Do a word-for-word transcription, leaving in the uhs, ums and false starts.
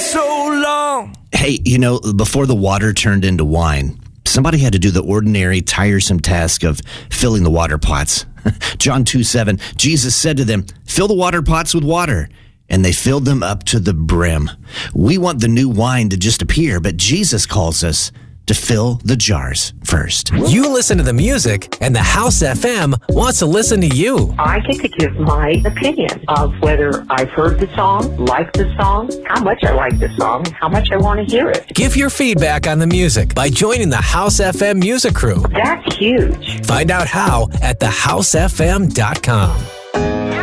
so long. Hey, you know, before the water turned into wine, somebody had to do the ordinary, tiresome task of filling the water pots. John two seven, Jesus said to them, fill the water pots with water. And they filled them up to the brim. We want the new wine to just appear, but Jesus calls us to fill the jars first. You listen to the music, and the House F M wants to listen to you. I get to give my opinion of whether I've heard the song, like the song, how much I like the song, and how much I want to hear it. Give your feedback on the music by joining the House F M Music Crew. That's huge. Find out how at the house f m dot com.